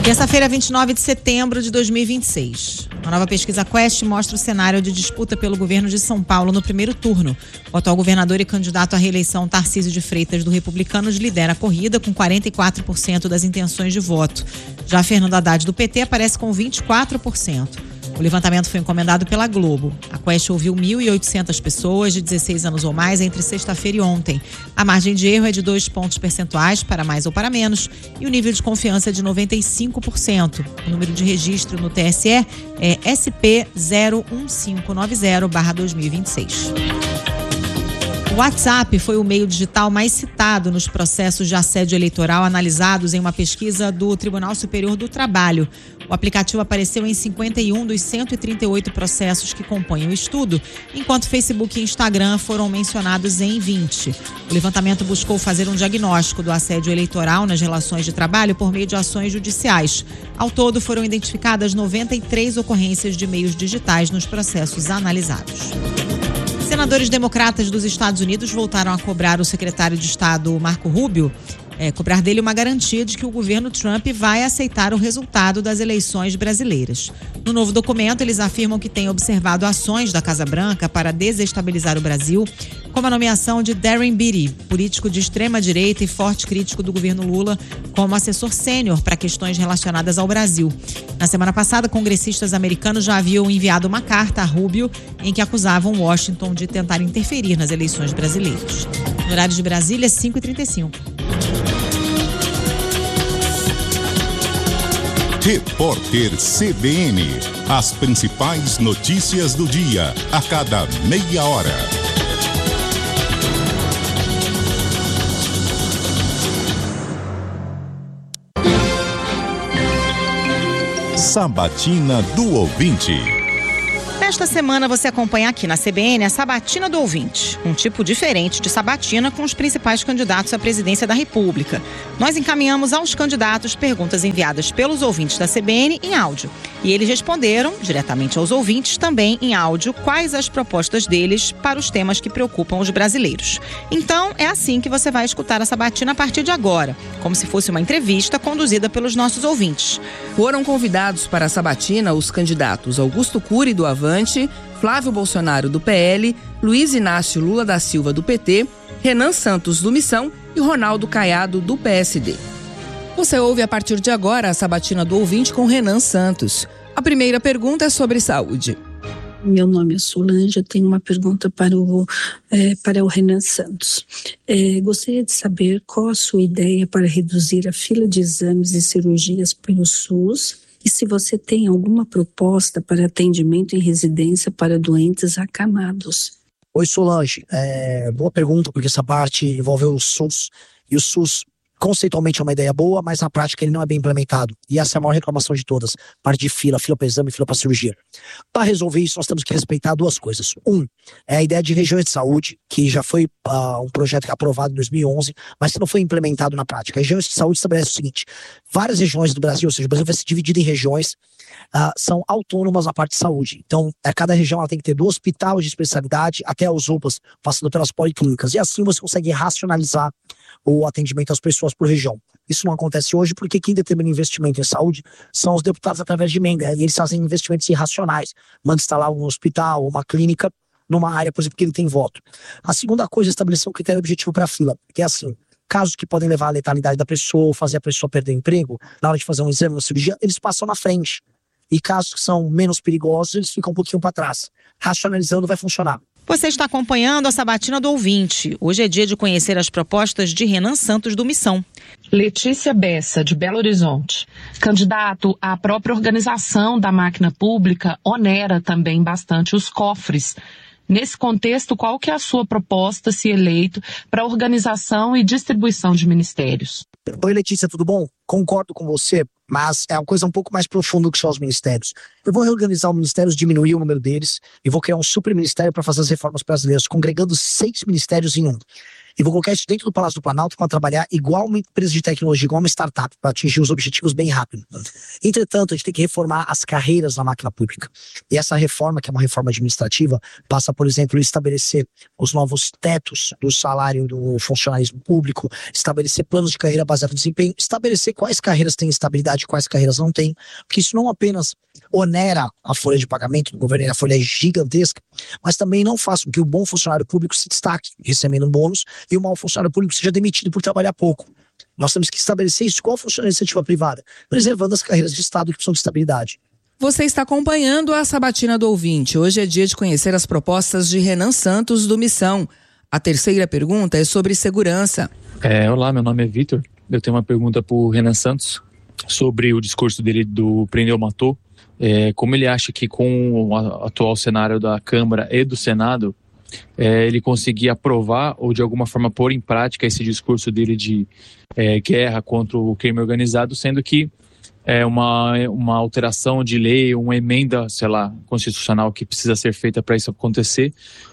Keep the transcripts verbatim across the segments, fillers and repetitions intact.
Terça-feira, vinte e nove de setembro de dois mil e vinte e seis. Uma nova pesquisa Quest mostra o cenário de disputa pelo governo de São Paulo no primeiro turno. O atual governador e candidato à reeleição, Tarcísio de Freitas, do Republicanos, lidera a corrida com quarenta e quatro por cento das intenções de voto. Já Fernando Haddad, do P T, aparece com vinte e quatro por cento. O levantamento foi encomendado pela Globo. A Quest ouviu mil e oitocentas pessoas de dezesseis anos ou mais entre sexta-feira e ontem. A margem de erro é de dois pontos percentuais, para mais ou para menos, e o nível de confiança é de noventa e cinco por cento. O número de registro no T S E é S P zero um cinco nove zero barra dois mil e vinte e seis. O WhatsApp foi o meio digital mais citado nos processos de assédio eleitoral analisados em uma pesquisa do Tribunal Superior do Trabalho. O aplicativo apareceu em cinquenta e um dos cento e trinta e oito processos que compõem o estudo, enquanto Facebook e Instagram foram mencionados em vinte. O levantamento buscou fazer um diagnóstico do assédio eleitoral nas relações de trabalho por meio de ações judiciais. Ao todo, foram identificadas noventa e três ocorrências de meios digitais nos processos analisados. Senadores democratas dos Estados Unidos voltaram a cobrar o secretário de Estado, Marco Rubio, é, cobrar dele uma garantia de que o governo Trump vai aceitar o resultado das eleições brasileiras. No novo documento, eles afirmam que têm observado ações da Casa Branca para desestabilizar o Brasil, como a nomeação de Darren Beatty, político de extrema-direita e forte crítico do governo Lula, como assessor sênior para questões relacionadas ao Brasil. Na semana passada, congressistas americanos já haviam enviado uma carta a Rubio em que acusavam Washington de tentar interferir nas eleições brasileiras. No horário de Brasília, cinco e trinta e cinco. Repórter C B N. As principais notícias do dia, a cada meia hora. Sabatina do Ouvinte. Nesta semana você acompanha aqui na C B N a Sabatina do Ouvinte, um tipo diferente de sabatina com os principais candidatos à presidência da República. Nós encaminhamos aos candidatos perguntas enviadas pelos ouvintes da C B N em áudio. E eles responderam, diretamente aos ouvintes, também em áudio, quais as propostas deles para os temas que preocupam os brasileiros. Então, é assim que você vai escutar a Sabatina a partir de agora, como se fosse uma entrevista conduzida pelos nossos ouvintes. Foram convidados para a Sabatina os candidatos Augusto Cury, do Avante, Flávio Bolsonaro, do P L, Luiz Inácio Lula da Silva, do P T, Renan Santos, do Missão e Ronaldo Caiado, do P S D. Você ouve a partir de agora a Sabatina do Ouvinte com Renan Santos. A primeira pergunta é sobre saúde. Meu nome é Solange, eu tenho uma pergunta para o, é, para o Renan Santos. É, gostaria de saber qual a sua ideia para reduzir a fila de exames e cirurgias pelo SUS e se você tem alguma proposta para atendimento em residência para doentes acamados. Oi, Solange. É, boa pergunta, porque essa parte envolve o SUS. E o SUS, conceitualmente, é uma ideia boa, mas na prática ele não é bem implementado. E essa é a maior reclamação de todas. Parte de fila, fila para exame, fila para cirurgia. Para resolver isso, nós temos que respeitar duas coisas. Um, é a ideia de regiões de saúde, que já foi uh, um projeto que é aprovado em dois mil e onze, mas que não foi implementado na prática. Regiões de saúde estabelece o seguinte: várias regiões do Brasil, ou seja, o Brasil vai ser dividido em regiões, uh, são autônomas na parte de saúde. Então, a cada região ela tem que ter do hospital de especialidade até as U P As, passando pelas policlínicas. E assim você consegue racionalizar o atendimento às pessoas por região. Isso não acontece hoje porque quem determina investimento em saúde são os deputados através de emenda, e eles fazem investimentos irracionais. Manda instalar um hospital, uma clínica, numa área, por exemplo, que ele tem voto. A segunda coisa é estabelecer um critério objetivo para a fila, que é assim: casos que podem levar à letalidade da pessoa, fazer a pessoa perder o emprego, na hora de fazer um exame, uma cirurgia, eles passam na frente. E casos que são menos perigosos, eles ficam um pouquinho para trás. Racionalizando vai funcionar. Você está acompanhando a Sabatina do Ouvinte. Hoje é dia de conhecer as propostas de Renan Santos, do Missão. Letícia Bessa, de Belo Horizonte. Candidato, a própria organização da máquina pública onera também bastante os cofres. Nesse contexto, qual que é a sua proposta, se eleito, para a organização e distribuição de ministérios? Oi, Letícia, tudo bom? Concordo com você, mas é uma coisa um pouco mais profunda do que só os ministérios. Eu vou reorganizar os ministérios, diminuir o número deles, e vou criar um super ministério para fazer as reformas brasileiras, congregando seis ministérios em um. e vou colocar isso dentro do Palácio do Planalto para trabalhar igual uma empresa de tecnologia, igual uma startup, para atingir os objetivos bem rápido. Entretanto, a gente tem que reformar as carreiras na máquina pública. E essa reforma, que é uma reforma administrativa, passa, por exemplo, em estabelecer os novos tetos do salário do funcionalismo público, estabelecer planos de carreira baseados no desempenho, estabelecer quais carreiras têm estabilidade e quais carreiras não têm, porque isso não apenas onera a folha de pagamento do governo, a folha é gigantesca, mas também não faz com que o bom funcionário público se destaque recebendo um bônus e o mau funcionário público seja demitido por trabalhar pouco. Nós temos que estabelecer isso igual funciona a iniciativa privada, preservando as carreiras de Estado que precisam de estabilidade. Você está acompanhando a Sabatina do Ouvinte. Hoje é dia de conhecer as propostas de Renan Santos do Missão. A terceira pergunta é sobre segurança. É, olá, meu nome é Vitor. Eu tenho uma pergunta para o Renan Santos sobre o discurso dele do Prendeu Matou. É, como ele acha que com o atual cenário da Câmara e do Senado, é, ele conseguir aprovar ou de alguma forma pôr em prática esse discurso dele de é, guerra contra o crime organizado, sendo que é uma, uma alteração de lei, uma emenda, sei lá, constitucional que precisa ser feita para isso acontecer,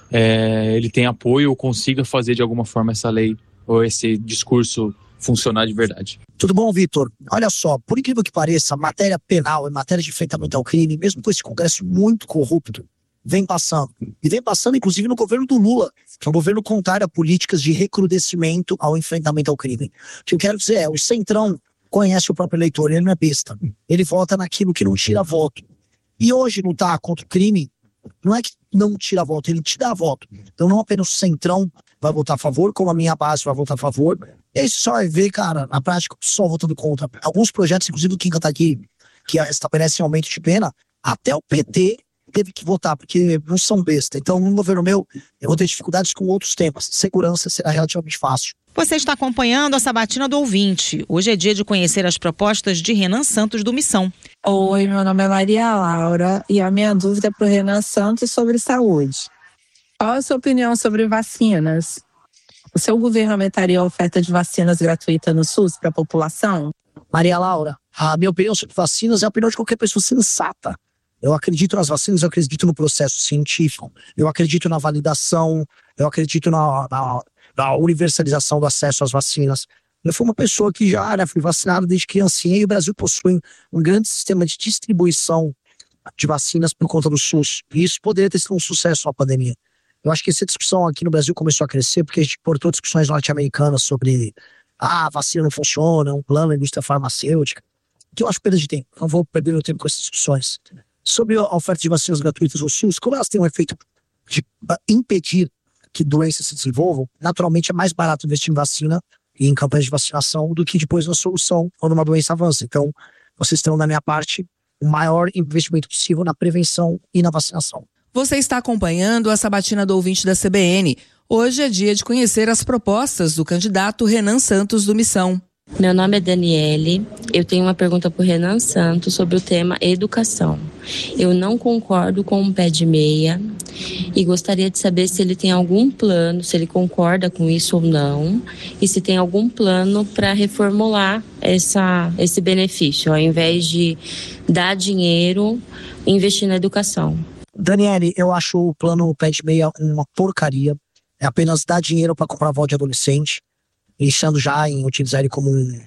é, ele tem apoio ou consiga fazer de alguma forma essa lei ou esse discurso funcionar de verdade. Tudo bom, Vitor? Olha só, por incrível que pareça, a matéria penal e matéria de enfrentamento ao crime, mesmo com esse Congresso muito corrupto, vem passando. E vem passando, inclusive, no governo do Lula, que é um governo contrário a políticas de recrudescimento ao enfrentamento ao crime. O que eu quero dizer é, o Centrão conhece o próprio eleitor, ele não é besta. Ele vota naquilo que não tira voto. E hoje lutar contra o crime não é que não tira voto, ele te dá voto. Então não apenas o Centrão vai votar a favor, como a minha base vai votar a favor. E aí você só vai ver, cara, na prática, só votando contra. Alguns projetos, inclusive do Kim Kataguiri, que estabelecem aumento de pena, até o P T teve que votar, porque não são besta. Então, no governo meu, eu vou ter dificuldades com outros temas. Segurança será relativamente fácil. Você está acompanhando a Sabatina do Ouvinte. Hoje é dia de conhecer as propostas de Renan Santos do Missão. Oi, meu nome é Maria Laura e a minha dúvida é para o Renan Santos sobre saúde. Qual a sua opinião sobre vacinas? O seu governo aumentaria a oferta de vacinas gratuitas no SUS para a população? Maria Laura, a minha opinião sobre vacinas é a opinião de qualquer pessoa sensata. Eu acredito nas vacinas, eu acredito no processo científico, eu acredito na validação, eu acredito na, na, na universalização do acesso às vacinas. Eu fui uma pessoa que já né, fui vacinado desde criancinha e o Brasil possui um grande sistema de distribuição de vacinas por conta do SUS. E isso poderia ter sido um sucesso na pandemia. Eu acho que essa discussão aqui no Brasil começou a crescer porque a gente importou discussões norte-americanas sobre ah, a vacina não funciona, um plano da indústria farmacêutica, que eu acho perda de tempo. Não vou perder meu tempo com essas discussões. Sobre a oferta de vacinas gratuitas no SUS, como elas têm um efeito de impedir que doenças se desenvolvam, naturalmente é mais barato investir em vacina e em campanhas de vacinação do que depois na solução quando uma doença avança. Então, vocês terão da minha parte o maior investimento possível na prevenção e na vacinação. Você está acompanhando a Sabatina do Ouvinte da C B N. Hoje é dia de conhecer as propostas do candidato Renan Santos do Missão. Meu nome é Daniele, eu tenho uma pergunta para o Renan Santos sobre o tema educação. Eu não concordo com o pé de meia e gostaria de saber se ele tem algum plano, se ele concorda com isso ou não, e se tem algum plano para reformular essa, esse benefício, ao invés de dar dinheiro, investir na educação. Daniele, eu acho o plano pé de meia uma porcaria, é apenas dar dinheiro para comprar voto de adolescente, pensando já em utilizar ele como um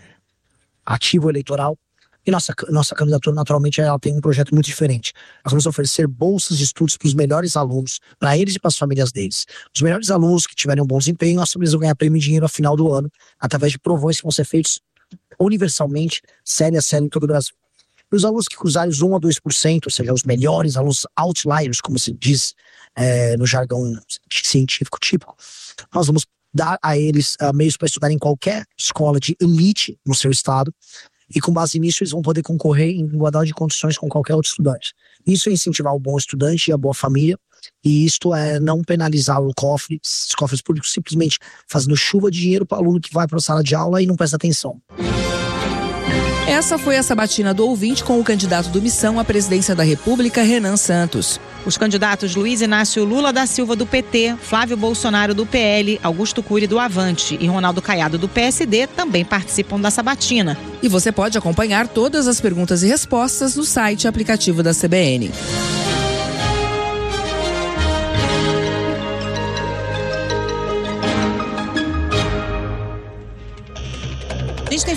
ativo eleitoral. E nossa, nossa candidatura, naturalmente, ela tem um projeto muito diferente. Nós vamos oferecer bolsas de estudos para os melhores alunos, para eles e para as famílias deles. Os melhores alunos que tiverem um bom desempenho, as famílias vão ganhar prêmio em dinheiro ao final do ano, através de provões que vão ser feitos universalmente, série a série em todo o Brasil. E os alunos que cruzarem os um a dois por cento, ou seja, os melhores alunos outliers, como se diz é, no jargão científico típico, nós vamos dar a eles uh, meios para estudar em qualquer escola de elite no seu estado, e com base nisso eles vão poder concorrer em igualdade de condições com qualquer outro estudante. Isso é incentivar o bom estudante e a boa família, e isto é não penalizar o cofre, os cofres públicos, simplesmente fazendo chuva de dinheiro para o aluno que vai para a sala de aula e não presta atenção. Essa foi a Sabatina do Ouvinte com o candidato do Missão à presidência da República, Renan Santos. Os candidatos Luiz Inácio Lula da Silva do P T, Flávio Bolsonaro do P L, Augusto Cury do Avante e Ronaldo Caiado do P S D também participam da Sabatina. E você pode acompanhar todas as perguntas e respostas no site e aplicativo da C B N.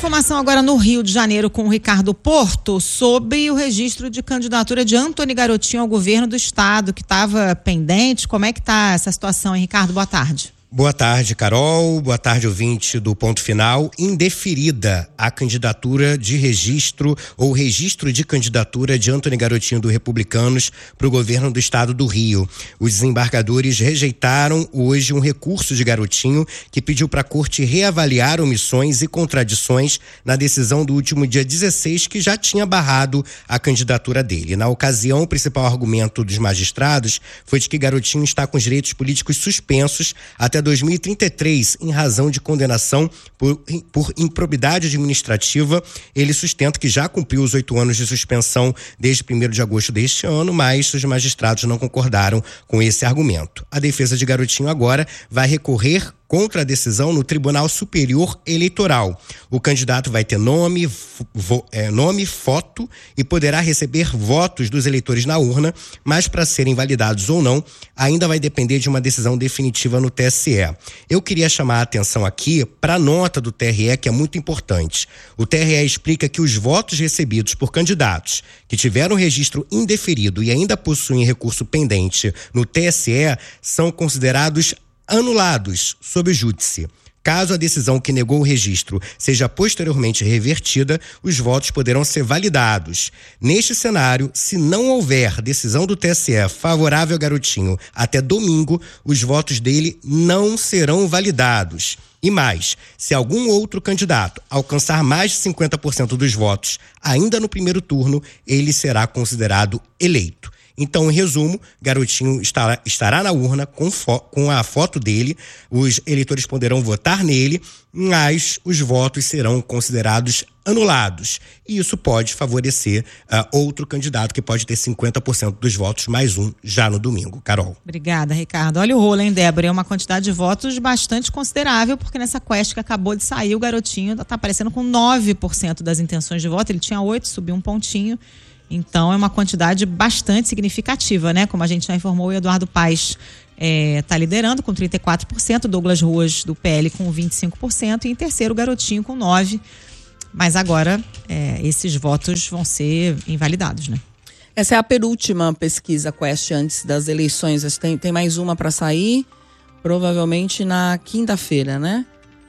informação agora no Rio de Janeiro com o Ricardo Porto sobre o registro de candidatura de Antony Garotinho ao governo do estado, que estava pendente. Como é que está essa situação, hein, Ricardo? Boa tarde. Boa tarde, Carol. Boa tarde, ouvinte do Ponto Final. Indeferida a candidatura de registro ou registro de candidatura de Antony Garotinho do Republicanos para o governo do estado do Rio. Os desembargadores rejeitaram hoje um recurso de Garotinho que pediu para a corte reavaliar omissões e contradições na decisão do último dia dezesseis, que já tinha barrado a candidatura dele. Na ocasião, o principal argumento dos magistrados foi de que Garotinho está com os direitos políticos suspensos até dois mil e trinta e três, em razão de condenação por, por improbidade administrativa. Ele sustenta que já cumpriu os oito anos de suspensão desde primeiro de agosto deste ano, mas os magistrados não concordaram com esse argumento. A defesa de Garotinho agora vai recorrer contra a decisão no Tribunal Superior Eleitoral. O candidato vai ter nome, vo, é, nome, foto e poderá receber votos dos eleitores na urna, mas para serem validados ou não, ainda vai depender de uma decisão definitiva no T S E. Eu queria chamar a atenção aqui para a nota do T R E, que é muito importante. O T R E explica que os votos recebidos por candidatos que tiveram registro indeferido e ainda possuem recurso pendente no T S E são considerados anulados sob júdice. Caso a decisão que negou o registro seja posteriormente revertida, os votos poderão ser validados. Neste cenário, se não houver decisão do T S E favorável ao Garotinho até domingo, os votos dele não serão validados. E mais, se algum outro candidato alcançar mais de cinquenta por cento dos votos ainda no primeiro turno, ele será considerado eleito. Então, em resumo, Garotinho estará, estará na urna com, fo, com a foto dele, os eleitores poderão votar nele, mas os votos serão considerados anulados. E isso pode favorecer uh, outro candidato que pode ter cinquenta por cento dos votos, mais um, já no domingo. Carol. Obrigada, Ricardo. Olha o rolo, hein, Débora? É uma quantidade de votos bastante considerável, porque nessa quest que acabou de sair, o Garotinho está aparecendo com nove por cento das intenções de voto. Ele tinha oito, subiu um pontinho. Então, é uma quantidade bastante significativa, né? Como a gente já informou, o Eduardo Paes está é, liderando com trinta e quatro por cento, Douglas Ruas do P L com vinte e cinco por cento e em terceiro o Garotinho com nove por cento. Mas agora, é, esses votos vão ser invalidados, né? Essa é a penúltima pesquisa Quest antes das eleições. Tem, tem mais uma para sair, provavelmente na quinta-feira, né?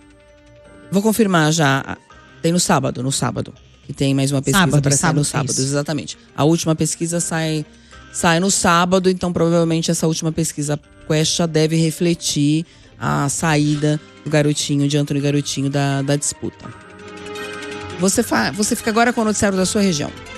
Vou confirmar já. Tem no sábado, no sábado. Que tem mais uma pesquisa para sair no sábado, exatamente. A última pesquisa sai, sai no sábado, então provavelmente essa última pesquisa Quest já deve refletir a saída do Garotinho, de Antony Garotinho da, da disputa. Você, fa, você fica agora com o noticiário da sua região.